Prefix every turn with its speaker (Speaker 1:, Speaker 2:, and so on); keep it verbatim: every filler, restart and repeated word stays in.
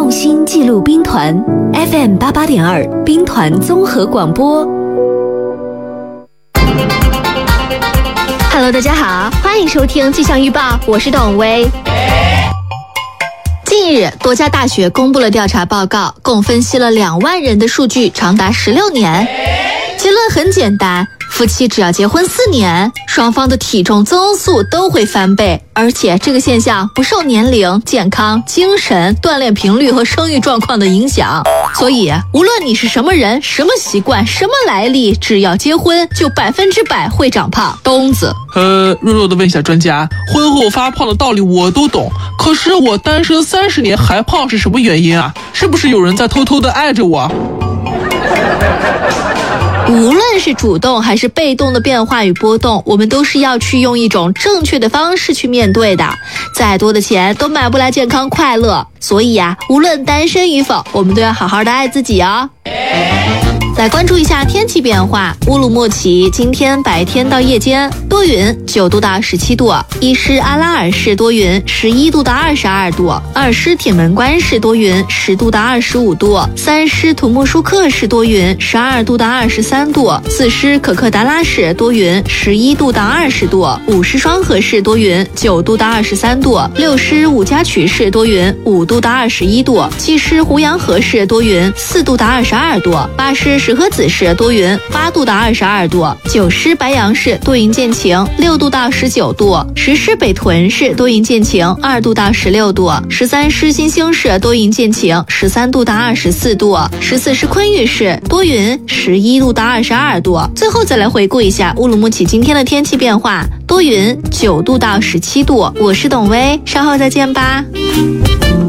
Speaker 1: 用心记录兵团 F M 八八点二兵团综合广播。
Speaker 2: Hello， 大家好，欢迎收听气象预报，我是董薇。近日，多家大学公布了调查报告，共分析了两万人的数据，长达十六年。结论很简单，夫妻只要结婚四年，双方的体重增速都会翻倍，而且这个现象不受年龄、健康、精神、锻炼频率和生育状况的影响。所以，无论你是什么人、什么习惯、什么来历，只要结婚，就百分之百会长胖。东子，
Speaker 3: 呃，弱弱的问一下专家，婚后发胖的道理我都懂，可是我单身三十年还胖是什么原因啊？是不是有人在偷偷的爱着我？
Speaker 2: 无论是主动还是被动的变化与波动，我们都是要去用一种正确的方式去面对的。再多的钱都买不来健康快乐，所以啊，无论单身与否，我们都要好好的爱自己哦。来关注一下天气变化，乌鲁木齐今天白天到夜间多云，九度到十七度；伊施阿拉尔市多云，十一度到二十二度；二师铁门关市多云，十度到二十五度；三师土木舒克市多云，十二度到二十三度；四师可克达拉市多云，十一度到二十度；五师双河市多云，九度到二十三度；六师五家渠市多云，五度到二十一度；七师胡杨河市多云，四度到二十二度；八师石河子市多云，八度到二十二度；九师白杨市多云见晴，六度到十九度；十师北屯市多云见晴，二度到十六度；十三师新兴市多云见晴，十三度到二十四度；十四师昆玉市多云，十一度到二十二度。最后再来回顾一下乌鲁木齐今天的天气变化，多云，九度到十七度。我是董薇，稍后再见吧。